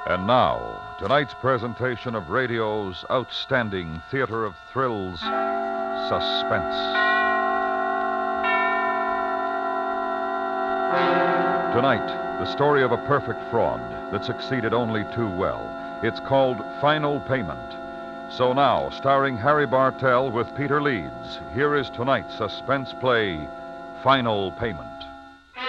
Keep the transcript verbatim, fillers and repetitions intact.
And now, tonight's presentation of radio's outstanding theater of thrills, Suspense. Tonight, the story of a perfect fraud that succeeded only too well. It's called Final Payment. So now, starring Harry Bartell with Peter Leeds, here is tonight's suspense play, Final Payment.